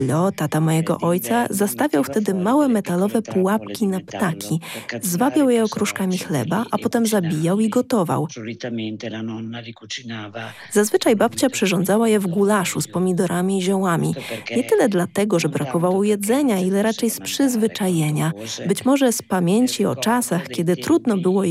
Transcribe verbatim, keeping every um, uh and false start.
Lo, tata mojego ojca, zastawiał wtedy małe metalowe pułapki na ptaki, zwabiał je okruszkami chleba, a potem zabijał i gotował. Zazwyczaj babcia przyrządzała je w gulaszu z pomidorami i ziołami. Nie tyle dlatego, że brakowało jedzenia, ile raczej z przyzwyczajenia. Być może z pamięci o czasach, kiedy trudno było